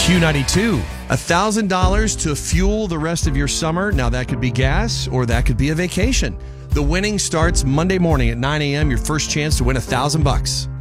Q92, $1,000 to fuel the rest of your summer. Now, that could be gas or that could be a vacation. The winning starts Monday morning at 9 a.m. Your first chance to win $1,000.